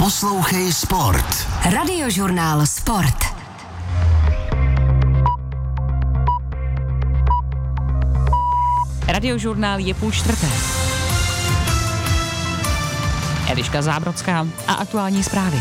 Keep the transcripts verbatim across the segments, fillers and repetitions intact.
Poslouchej Sport. Radiožurnál Sport. Radiožurnál je půl čtvrté. Eliška Zábrodská a aktuální zprávy.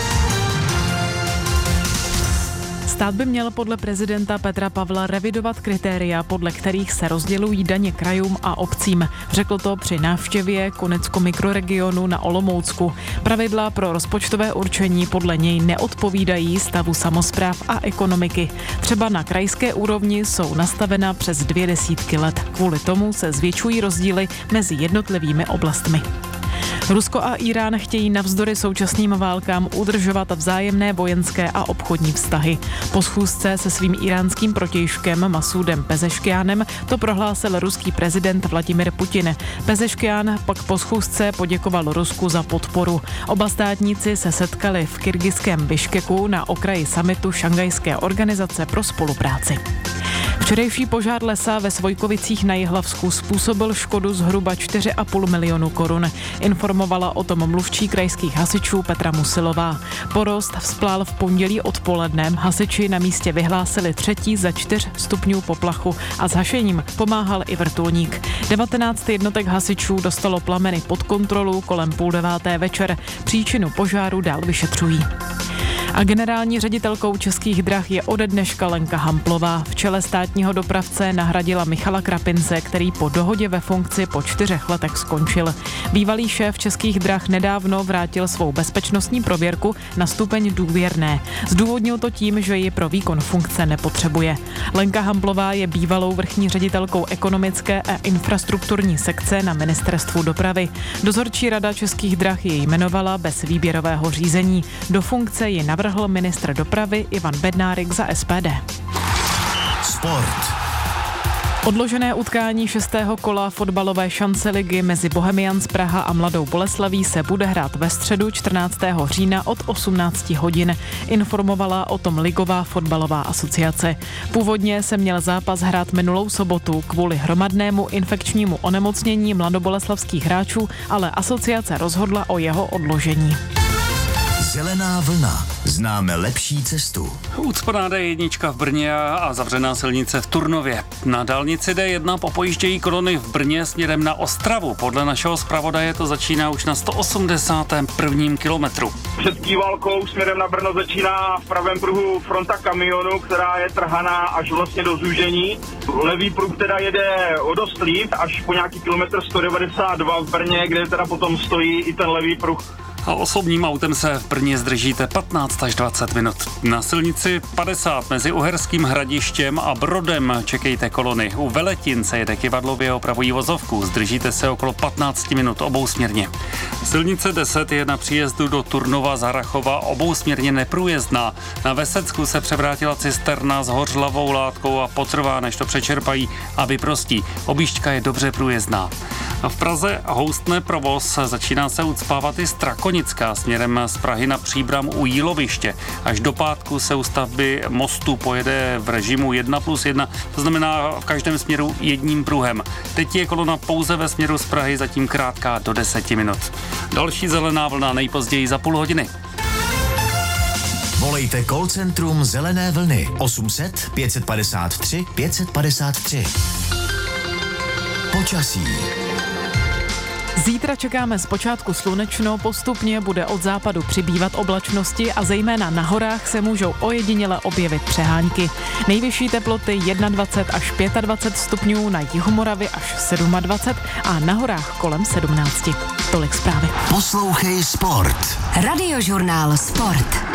Stát by měl podle prezidenta Petra Pavla revidovat kritéria, podle kterých se rozdělují daně krajům a obcím. Řekl to při návštěvě Konecko mikroregionu na Olomoucku. Pravidla pro rozpočtové určení podle něj neodpovídají stavu samospráv a ekonomiky. Třeba na krajské úrovni jsou nastavena přes dvě desítky let. Kvůli tomu se zvětšují rozdíly mezi jednotlivými oblastmi. Rusko a Irán chtějí navzdory současným válkám udržovat vzájemné vojenské a obchodní vztahy. Po schůzce se svým iránským protějškem Masudem Pezeškianem to prohlásil ruský prezident Vladimir Putin. Pezeškian pak po schůzce poděkoval Rusku za podporu. Oba státníci se setkali v kyrgyzském Biškeku na okraji summitu Šangajské organizace pro spolupráci. Včerejší požár lesa ve Svojkovicích na Jihlavsku způsobil škodu zhruba čtyři a půl milionu korun. Informovala o tom mluvčí krajských hasičů Petra Musilová. Porost vzplál v pondělí odpoledne. Hasiči na místě vyhlásili třetí za čtyř stupňů poplachu a s hašením pomáhal i vrtulník. devatenáct jednotek hasičů dostalo plameny pod kontrolu kolem půl deváté večer. Příčinu požáru dál vyšetřují. A generální ředitelkou Českých drah je ode dneška Lenka Hamplová. V čele státního dopravce nahradila Michala Krapince, který po dohodě ve funkci po čtyřech letech skončil. Bývalý šéf Českých drah nedávno vrátil svou bezpečnostní prověrku na stupeň důvěrné. Zdůvodnil to tím, že ji pro výkon funkce nepotřebuje. Lenka Hamplová je bývalou vrchní ředitelkou ekonomické a infrastrukturní sekce na Ministerstvu dopravy. Dozorčí rada Českých drah ji jmenovala bez výběrového řízení. Do funkce ji navrhl ministr dopravy Ivan Bednárik za S P D. Sport. Odložené utkání šestého kola fotbalové šance ligy mezi Bohemians Praha a Mladou Boleslaví se bude hrát ve středu čtrnáctého října od osmnáct hodin. Informovala o tom Ligová fotbalová asociace. Původně se měl zápas hrát minulou sobotu kvůli hromadnému infekčnímu onemocnění mladoboleslavských hráčů, ale asociace rozhodla o jeho odložení. Zelená vlna. Známe lepší cestu. Ucpaná D jedna v Brně a zavřená silnice v Turnově. Na dálnici D jedna popojíždějí kolony v Brně směrem na Ostravu. Podle našeho zpravodaje to začíná už na sto osmdesátém prvním kilometru. Před Kývalkou směrem na Brno začíná v pravém pruhu fronta kamionu, která je trhaná až vlastně do zúžení. Levý pruh teda jede od Ostrý až po nějaký kilometr sto devadesát dva v Brně, kde teda potom stojí i ten levý pruh. A osobním autem se v Brně zdržíte patnáct až dvacet minut. Na silnici padesát mezi Uherským Hradištěm a Brodem čekejte kolony. U Veletin se jede Kyvadlově opravují vozovku. Zdržíte se okolo patnáct minut obousměrně. Silnice deset je na příjezdu do Turnova z Harrachova obousměrně neprůjezdná. Na Vesecku se převrátila cisterna s hořlavou látkou a potrvá, než to přečerpají a vyprostí. Objížďka je dobře průjezdná. A v Praze houstne provoz, začíná se ucpávat i Strakonická směrem z Prahy na Příbram u Jíloviště. Až do pátku se u stavby mostu pojede v režimu jedna plus jedna, to znamená v každém směru jedním pruhem. Teď je kolona pouze ve směru z Prahy, zatím krátká do deseti minut. Další zelená vlna nejpozději za půl hodiny. Volejte call centrum Zelené vlny osm set pět padesát tři pět padesát tři. Počasí. Zítra čekáme zpočátku slunečno, postupně bude od západu přibývat oblačnosti a zejména na horách se můžou ojediněle objevit přehánky. Nejvyšší teploty dvacet jedna až dvacet pět stupňů, na jihu Moravy až dvacet sedm a na horách kolem sedmnáct. Tolik zprávy. Poslouchej Sport. Radiožurnál Sport.